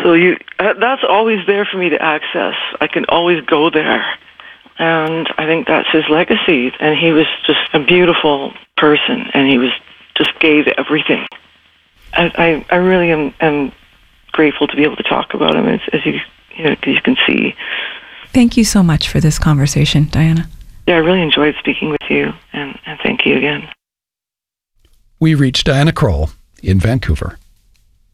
So that's always there for me to access. I can always go there. And I think that's his legacy. And he was just a beautiful person, and he just gave everything. I really am grateful to be able to talk about him, as you can see. Thank you so much for this conversation, Diana. Yeah, I really enjoyed speaking with you, and thank you again. We reached Diana Krall in Vancouver.